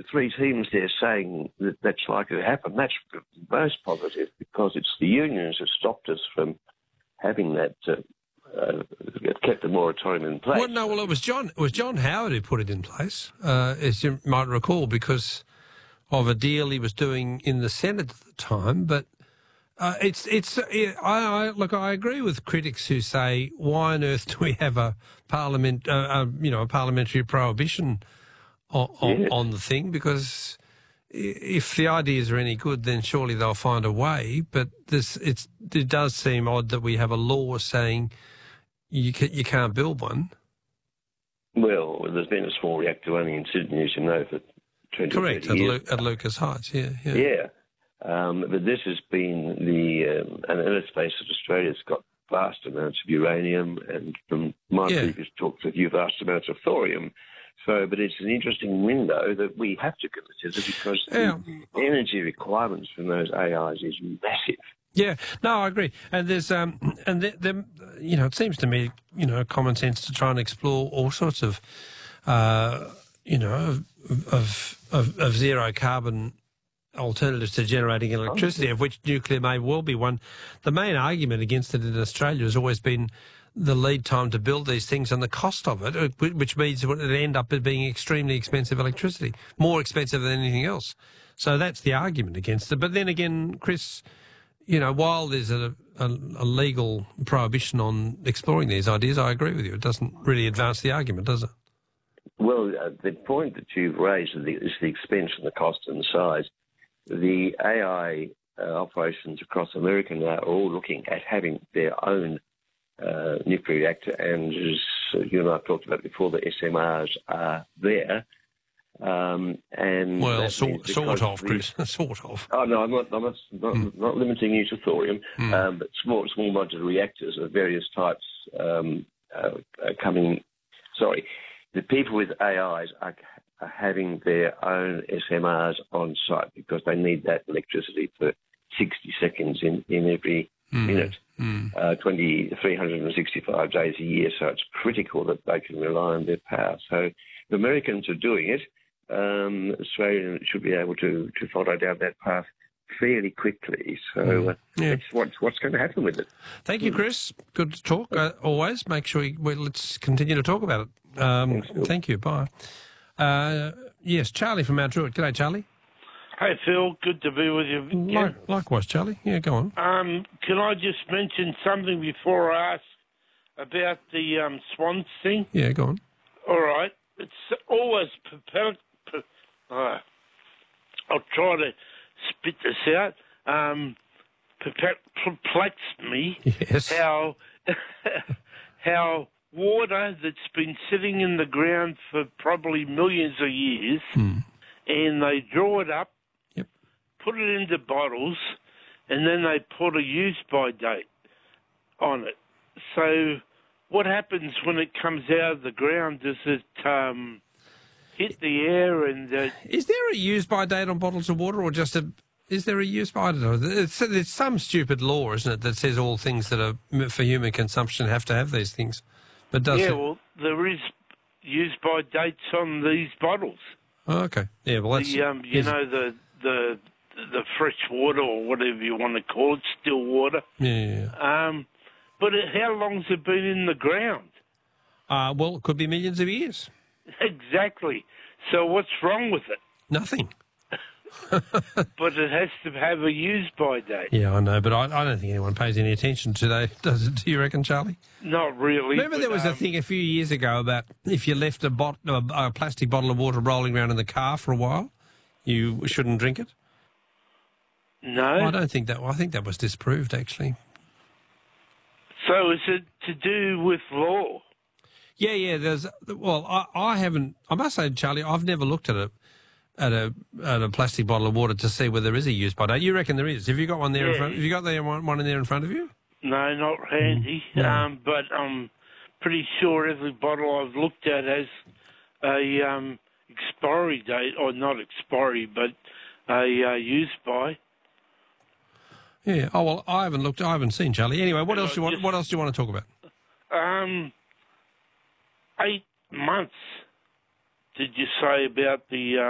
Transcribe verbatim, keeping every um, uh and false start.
three teams there saying that that's likely to happen, that's most positive because it's the unions that stopped us from having that, uh, uh, kept the moratorium in place. Well, no, well, it was John, it was John Howard who put it in place, uh, as you might recall, because of a deal he was doing in the Senate at the time. But uh, it's, it's, it, I, I, look, I agree with critics who say, why on earth do we have a parliament, uh, uh, you know, a parliamentary prohibition on, on, Yes. on the thing? Because if the ideas are any good, then surely they'll find a way. But this, it's, it does seem odd that we have a law saying you can, you can't build one. Well, there's been a small reactor only in Sydney, as you know, for twenty Correct, thirty at, years. Lu- at Lucas Heights, yeah. Yeah, Yeah. Um, but this has been the, um, and let's face it, Australia's got vast amounts of uranium and from my Yeah. previous talks with you, vast amounts of thorium. So, but it's an interesting window that we have to consider because Yeah. the energy requirements from those A Is is massive. Yeah, no, I agree. And there's, um, and there, there, you know, it seems to me, you know, common sense to try and explore all sorts of, uh, you know, of, of, of zero carbon alternatives to generating electricity, of which nuclear may well be one. The main argument against it in Australia has always been the lead time to build these things and the cost of it, which means it would end up being extremely expensive electricity, more expensive than anything else. So that's the argument against it. But then again, Chris, you know, while there's a, a, a legal prohibition on exploring these ideas, I agree with you. It doesn't really advance the argument, does it? Well, uh, the point that you've raised is the, is the expense and the cost and the size. The A I uh, operations across America now are all looking at having their own uh, nuclear reactor, and as you and I have talked about before, the S M Rs are there. Um, and well, sort, sort of, the, Chris, sort of. Oh no, I'm not. I'm not, not, mm. not limiting you to thorium, mm. um, but small, small modular reactors of various types um, uh, are coming. Sorry, the people with A Is are, are having their own S M Rs on site because they need that electricity for sixty seconds in in every mm. minute, mm. uh, twenty, three hundred sixty-five days a year. So it's critical that they can rely on their power. So the Americans are doing it. Um, Australia should be able to, to follow down that path fairly quickly. So uh, yeah. it's what's, what's going to happen with it. Thank you, Chris. Good to talk. Uh, always make sure you, well, let's continue to talk about it. Um, thank you. Bye. Uh, yes, Charlie from Mount Druitt. G'day, Charlie. Hey, Phil. Good to be with you again. Like, likewise, Charlie. Yeah, go on. Um, can I just mention something before I ask about the um, Swans thing? Yeah, go on. All right. It's always perplexed. Uh, I'll try to spit this out. Um, perplexed me yes. how how water that's been sitting in the ground for probably millions of years, hmm. and they draw it up, yep. put it into bottles, and then they put a use-by date on it. So what happens when it comes out of the ground? Does it um, hit the air and... Uh, is there a use-by date on bottles of water, or just a... Is there a use-by... I don't know. It's, it's some stupid law, isn't it, that says all things that are for human consumption have to have these things. But does yeah, it... well, there is use-by dates on these bottles. Oh, okay. Yeah, well, that's... The, um, you know, the, the the fresh water, or whatever you want to call it, still water. Yeah, yeah, yeah. Um, but it, how long's it been in the ground? Uh, well, it could be millions of years. Exactly. So what's wrong with it? Nothing. But it has to have a use-by date. Yeah, I know, but I, I don't think anyone pays any attention to that. Does it? Do you reckon, Charlie? Not really. Remember but, there was um, a thing a few years ago about if you left a, bot, a, a plastic bottle of water rolling around in the car for a while, you shouldn't drink it? No. Well, I don't think that... I think that was disproved, actually. So is it to do with law? Yeah, yeah. There's well, I, I haven't. I must say, Charlie, I've never looked at a at a at a plastic bottle of water to see whether there is a use by date. You reckon there is? Have you got one there? Yeah. In front? Have you got there one, one in there in front of you? No, not handy. No. Um, but I'm pretty sure every bottle I've looked at has a um, expiry date, or not expiry, but a uh, use by. Yeah. Oh well, I haven't looked. I haven't seen, Charlie. Anyway, what else do you want? Just, what else do you want to talk about? Um. Eight months, did you say about the